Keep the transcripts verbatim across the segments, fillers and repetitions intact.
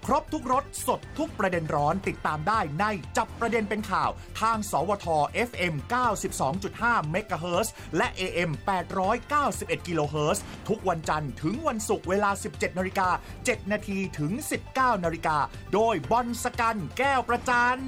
ครบทุกรสสดทุกประเด็นร้อนติดตามได้ในจับประเด็นเป็นข่าวทางสวท เอฟ เอ็ม เก้าสิบสองจุดห้า เมกะเฮิรตซ์และ เอ เอ็ม แปดร้อยเก้าสิบเอ็ด กิโลเฮิรตซ์ทุกวันจันทร์ถึงวันศุกร์เวลา สิบเจ็ดนาฬิกาเจ็ดนาทีถึง สิบเก้านาฬิกาโดยบอลสกันแก้วประจัน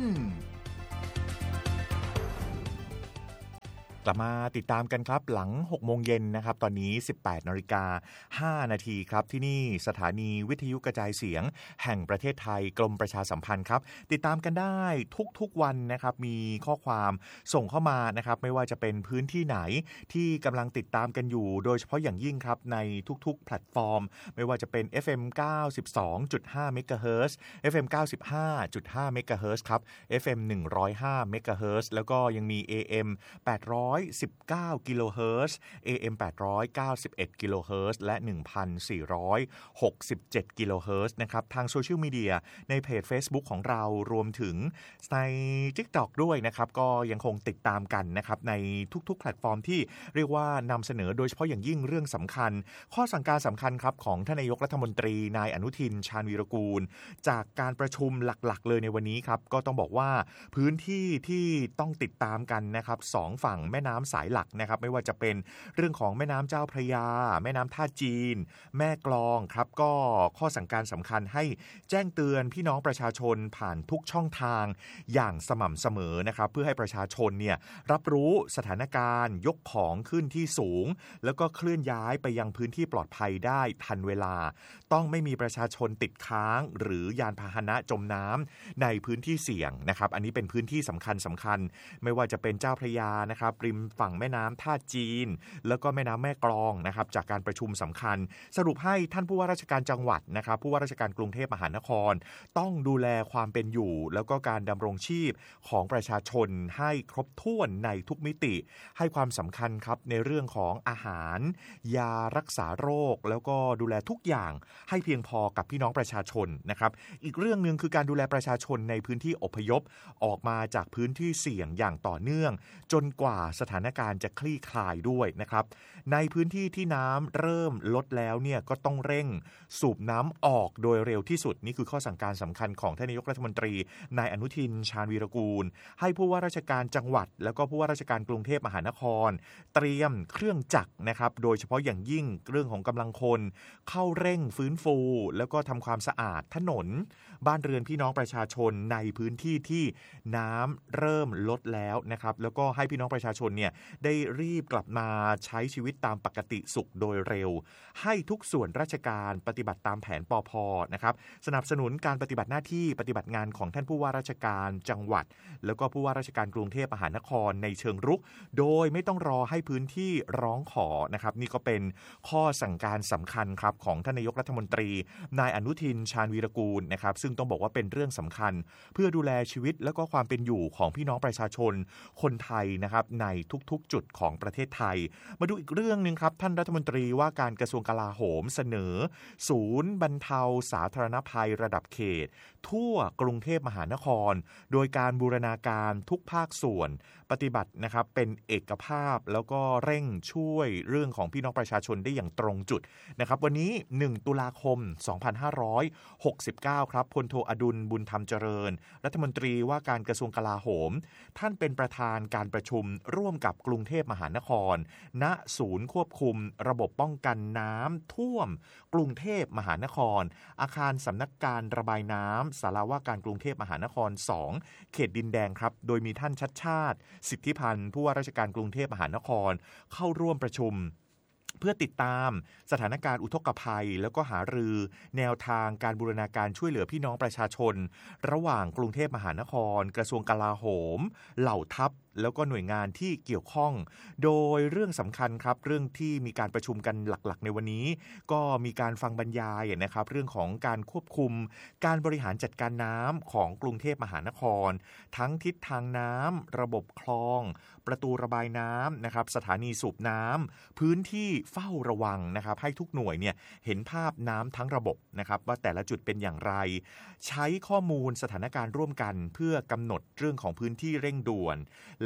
กลับมาติดตามกันครับหลัง หกโมงเย็นนะครับตอนนี้ สิบแปดนาฬิกาห้านาทีครับที่นี่สถานีวิทยุกระจายเสียงแห่งประเทศไทยกรมประชาสัมพันธ์ครับติดตามกันได้ทุกๆวันนะครับมีข้อความส่งเข้ามานะครับไม่ว่าจะเป็นพื้นที่ไหนที่กำลังติดตามกันอยู่โดยเฉพาะอย่างยิ่งครับในทุกๆแพลตฟอร์มไม่ว่าจะเป็น เอฟ เอ็ม เก้าสิบสองจุดห้า เมกะเฮิรตซ์ เอฟ เอ็ม เก้าสิบห้าจุดห้า เมกะเฮิรตซ์ครับ เอฟ เอ็ม หนึ่งร้อยห้า เมกะเฮิรตซ์แล้วก็ยังมี เอ เอ็ม แปดร้อยสิบเก้า กิโลเฮิรตซ์ เอ เอ็ม แปดร้อยเก้าสิบเอ็ด กิโลเฮิรตซ์และ หนึ่งพันสี่ร้อยหกสิบเจ็ด กิโลเฮิรตซ์นะครับทางโซเชียลมีเดียในเพจ Facebook ของเรารวมถึงใน TikTok ด้วยนะครับก็ยังคงติดตามกันนะครับในทุกๆแพลตฟอร์มที่เรียกว่านำเสนอโดยเฉพาะอย่างยิ่งเรื่องสำคัญข้อสั่งการสำคัญครับของท่านนายกรัฐมนตรีนายอนุทินชาญวีรกูลจากการประชุมหลักๆเลยในวันนี้ครับก็ต้องบอกว่าพื้นที่ที่ต้องติดตามกันนะครับสองฝั่งแม่น้ำสายหลักนะครับไม่ว่าจะเป็นเรื่องของแม่น้ำเจ้าพระยาแม่น้ำท่าจีนแม่กลองครับก็ข้อสั่งการสำคัญให้แจ้งเตือนพี่น้องประชาชนผ่านทุกช่องทางอย่างสม่ำเสมอนะครับเพื่อให้ประชาชนเนี่ยรับรู้สถานการณ์ยกของขึ้นที่สูงแล้วก็เคลื่อนย้ายไปยังพื้นที่ปลอดภัยได้ทันเวลาต้องไม่มีประชาชนติดค้างหรือยานพาหนะจมน้ำในพื้นที่เสี่ยงนะครับอันนี้เป็นพื้นที่สำคัญสำคัญไม่ว่าจะเป็นเจ้าพระยานะครับริมฝั่งแม่น้ำท่าจีนแล้วก็แม่น้ำแม่กลองนะครับจากการประชุมสำคัญสรุปให้ท่านผู้ว่าราชการจังหวัดนะครับผู้ว่าราชการกรุงเทพมหานครต้องดูแลความเป็นอยู่แล้วก็การดำรงชีพของประชาชนให้ครบถ้วนในทุกมิติให้ความสำคัญครับในเรื่องของอาหารยารักษาโรคแล้วก็ดูแลทุกอย่างให้เพียงพอกับพี่น้องประชาชนนะครับอีกเรื่องนึงคือการดูแลประชาชนในพื้นที่อพยพออกมาจากพื้นที่เสี่ยงอย่างต่อเนื่องจนกว่าสถานการณ์จะคลี่คลายด้วยนะครับในพื้นที่ที่น้ำเริ่มลดแล้วเนี่ยก็ต้องเร่งสูบน้ำออกโดยเร็วที่สุดนี่คือข้อสั่งการสำคัญของท่านนายกรัฐมนตรีนายอนุทินชาญวีรกูลให้ผู้ว่าราชการจังหวัดแล้วก็ผู้ว่าราชการกรุงเทพมหานครเตรียมเครื่องจักรนะครับโดยเฉพาะอย่างยิ่งเรื่องของกำลังคนเข้าเร่งฟื้นฟูแล้วก็ทำความสะอาดถนนบ้านเรือนพี่น้องประชาชนในพื้นที่ที่น้ำเริ่มลดแล้วนะครับแล้วก็ให้พี่น้องประชาชนเนี่ยได้รีบกลับมาใช้ชีวิตตามปกติสุขโดยเร็วให้ทุกส่วนราชการปฏิบัติตามแผนปภ.นะครับสนับสนุนการปฏิบัติหน้าที่ปฏิบัติงานของท่านผู้ว่าราชการจังหวัดแล้วก็ผู้ว่าราชการกรุงเทพมหานครในเชิงรุกโดยไม่ต้องรอให้พื้นที่ร้องขอนะครับนี่ก็เป็นข้อสั่งการสำคัญครับของท่านนายกรัฐมนตรีนายอนุทินชาญวีรกูลนะครับซึ่งต้องบอกว่าเป็นเรื่องสำคัญเพื่อดูแลชีวิตและก็ความเป็นอยู่ของพี่น้องประชาชนคนไทยนะครับในทุกๆจุดของประเทศไทยมาดูอีกเรื่องนึงครับท่านรัฐมนตรีว่าการกระทรวงกลาโหมเสนอศูนย์บรรเทาสาธารณภัยระดับเขตทั่วกรุงเทพมหานครโดยการบูรณาการทุกภาคส่วนปฏิบัตินะครับเป็นเอกภาพแล้วก็เร่งช่วยเรื่องของพี่น้องประชาชนได้อย่างตรงจุดนะครับวันนี้หนึ่งตุลาคมสองพันห้าร้อยหกสิบเก้าครับพลโทอดุลบุญธรรมเจริญรัฐมนตรีว่าการกระทรวงกลาโหมท่านเป็นประธานการประชุมร่วมกับกรุงเทพมหานครณศูนย์ควบคุมระบบป้องกันน้ำท่วมกรุงเทพมหานครอาคารสำนักการระบายน้ำศาลาว่าการกรุงเทพมหานครสองเขตดินแดงครับโดยมีท่านชัชชาติสิทธิพันธ์ผู้ว่าราชการกรุงเทพมหานครเข้าร่วมประชุมเพื่อติดตามสถานการณ์อุทกภัยแล้วก็หารือแนวทางการบูรณาการช่วยเหลือพี่น้องประชาชนระหว่างกรุงเทพมหานครกระทรวงกลาโหมเหล่าทัพแล้วก็หน่วยงานที่เกี่ยวข้องโดยเรื่องสำคัญครับเรื่องที่มีการประชุมกันหลักๆในวันนี้ก็มีการฟังบรรยายนะครับเรื่องของการควบคุมการบริหารจัดการน้ำของกรุงเทพมหานครทั้งทิศทางน้ำระบบคลองประตูระบายน้ำนะครับสถานีสูบน้ำพื้นที่เฝ้าระวังนะครับให้ทุกหน่วยเนี่ยเห็นภาพน้ำทั้งระบบนะครับว่าแต่ละจุดเป็นอย่างไรใช้ข้อมูลสถานการณ์ร่วมกันเพื่อกำหนดเรื่องของพื้นที่เร่งด่วน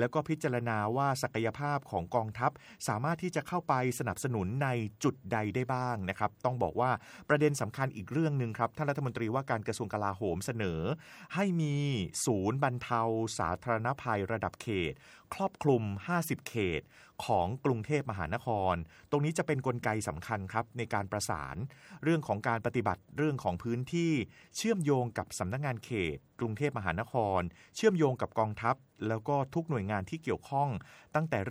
แล้วก็พิจารณาว่าศักยภาพของกองทัพสามารถที่จะเข้าไปสนับสนุนในจุดใดได้บ้างนะครับต้องบอกว่าประเด็นสำคัญอีกเรื่องนึงครับท่านรัฐมนตรีว่าการกระทรวงกลาโหมเสนอให้มีศูนย์บรรเทาสาธารณภัยระดับเขตครอบคลุมห้าสิบเขตของกรุงเทพมหานครตรงนี้จะเป็นกลไกสำคัญครับในการประสานเรื่องของการปฏิบัติเรื่องของพื้นที่เชื่อมโยงกับสำนักงานเขตกรุงเทพมหานครเชื่อมโยงกับกองทัพแล้วก็ทุกหน่วยงานที่เกี่ยวข้องตั้งแต่